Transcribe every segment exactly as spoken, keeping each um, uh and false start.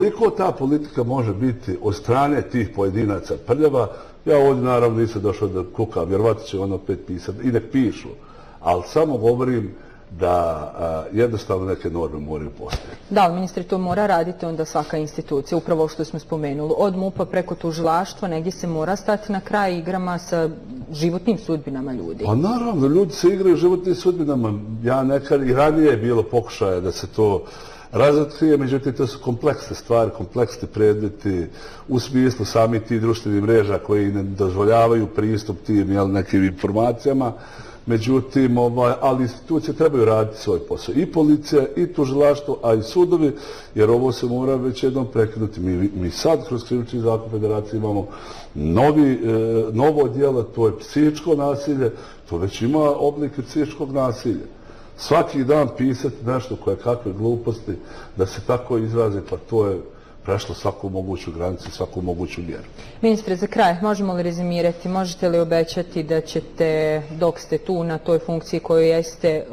Koliko ta politika može biti od strane tih pojedinaca prljava, ja ovdje naravno nisam došao da kukam, vjerovatno će ono opet pisati i nek pišu, ali samo govorim da a, jednostavno neke norme moraju postojati. Da, ali ministri, to mora raditi onda svaka institucija, upravo što smo spomenuli. Od MUP-a preko tužilaštva negdje se mora stati na kraj igrama sa životnim sudbinama ljudi. Pa naravno, ljudi se igraju životnim sudbinama. Ja nekad i ranije je bilo pokušaja da se to razotkrije, međutim to su kompleksne stvari, kompleksni predmeti u smislu sami tih društvenih mreža koji ne dozvoljavaju pristup tim jel, nekim informacijama. Međutim, ovaj, ali institucije trebaju raditi svoj posao. I policija, i tužilaštvo, a i sudovi, jer ovo se mora već jednom prekinuti. Mi, mi sad kroz krivični zakon federacije imamo novi, e, novo djelo, to je psihičko nasilje, to već ima oblike psihičkog nasilja. Svaki dan pisati nešto koje kakve gluposti, da se tako izraze, pa to je prešlo svaku moguću granicu, svaku moguću mjeru. Ministre, za kraj, možemo li rezimirati, možete li obećati da ćete, dok ste tu na toj funkciji koju jeste,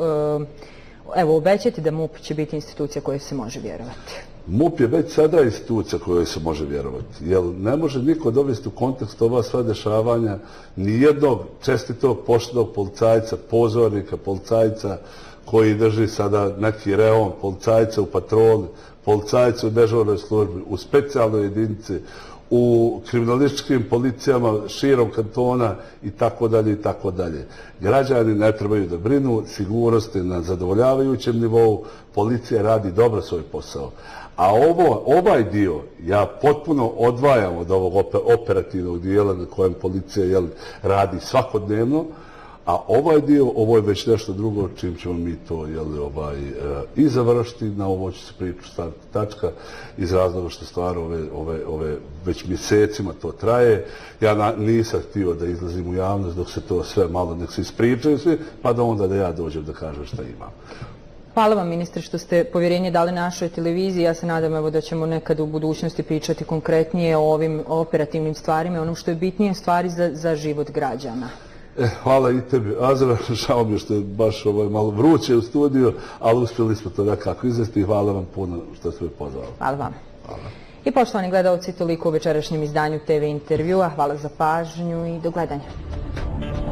evo, obećati da MUP će biti institucija kojoj se može vjerovati? MUP je već sada institucija kojoj se može vjerovati, jer ne može niko dovesti u kontekst ova sva dešavanja ni jednog čestitog poštenog policajca, pozornika, policajca koji drži sada neki reon, policajca u patroli, policajci u dežurnoj službi, u specijalnoj jedinici, u kriminalističkim policijama širom kantona i tako dalje i tako dalje. Građani ne trebaju da brinu, sigurnost je na zadovoljavajućem nivou, policija radi dobro svoj posao. A ovo, ovaj dio ja potpuno odvajam od ovog operativnog dijela na kojem policija jel, radi svakodnevno, a ovaj dio, ovo je već nešto drugo, čim ćemo mi to jel, ovaj, i završiti, na ovo će se priču staviti tačka, iz razloga što stvarno ove, ove, ove već mjesecima to traje. Ja na, nisam htio da izlazim u javnost dok se to sve malo nek se ispričaju svi, pa da onda da ja dođem da kažem šta imam. Hvala vam, ministre, što ste povjerenje dali našoj televiziji. Ja se nadam evo, da ćemo nekad u budućnosti pričati konkretnije o ovim operativnim stvarima i onom što je bitnije stvari za, za život građana. E, hvala i tebi, Azra. Žao mi je što je baš ovaj, malo vruće u studiju, ali uspjeli smo to nekako izvesti i hvala vam puno što ste me pozvali. Hvala vam. Hvala. I poštovani gledalci, toliko u večerašnjem izdanju te ve intervjua. Hvala za pažnju i do gledanja.